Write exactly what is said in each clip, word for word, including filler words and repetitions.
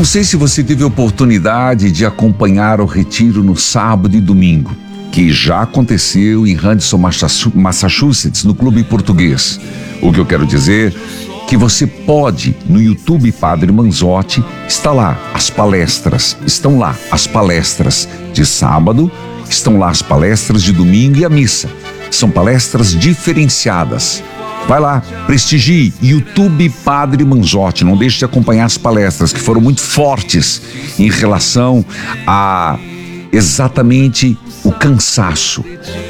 não sei se você teve a oportunidade de acompanhar o retiro no sábado e domingo, que já aconteceu em Radisson, Massachusetts, no Clube Português. O que eu quero dizer que você pode, no YouTube Padre Manzotti, está lá as palestras, estão lá as palestras de sábado, estão lá as palestras de domingo e a missa. São palestras diferenciadas. Vai lá, prestigie, YouTube Padre Manzotti, não deixe de acompanhar as palestras que foram muito fortes em relação a exatamente o cansaço.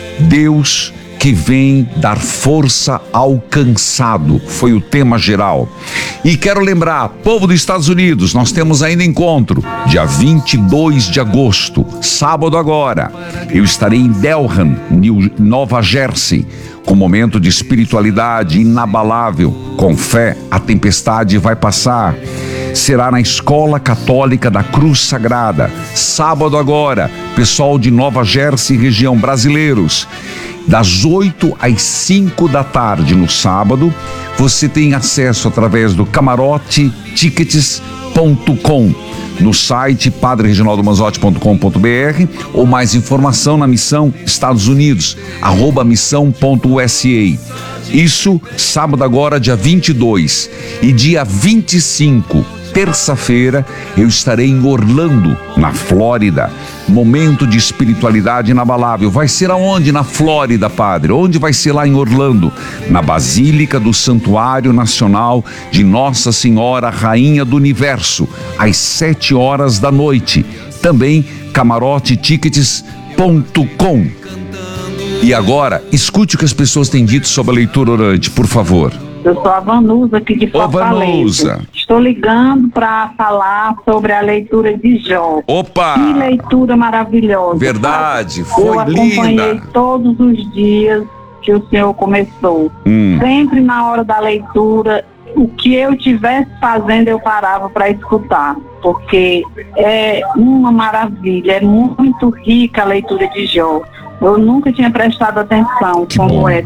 Deus que vem dar força ao cansado, foi o tema geral. E quero lembrar, povo dos Estados Unidos, nós temos ainda encontro, dia vinte e dois de agosto, sábado agora. Eu estarei em Delran, New, Nova Jersey, com momento de espiritualidade inabalável. Com fé, a tempestade vai passar. Será na Escola Católica da Cruz Sagrada, sábado agora, pessoal de Nova Jersey, região, brasileiros. Das oito às cinco da tarde no sábado, você tem acesso através do camarote tickets ponto com, no site padre reginaldo manzotti ponto com ponto br, ou mais informação na Missão Estados Unidos, arroba missão ponto u s a. Isso sábado agora, dia vinte e dois, e dia vinte e cinco, terça-feira, eu estarei em Orlando, na Flórida. Momento de espiritualidade inabalável. Vai ser aonde? Na Flórida, padre? Onde vai ser lá em Orlando? Na Basílica do Santuário Nacional de Nossa Senhora Rainha do Universo, às sete horas da noite. Também camarote tickets ponto com. E agora, escute o que as pessoas têm dito sobre a leitura orante, por favor. Eu sou a Vanusa aqui de Fortaleza. Ô, Vanusa. Estou ligando para falar sobre a leitura de Jó. Opa! Que leitura maravilhosa. Verdade, foi Eu acompanhei linda. todos os dias que o senhor começou. Hum. Sempre na hora da leitura, o que eu estivesse fazendo, eu parava para escutar. Porque é uma maravilha, é muito rica a leitura de Jó. Eu nunca tinha prestado atenção Que como bom. é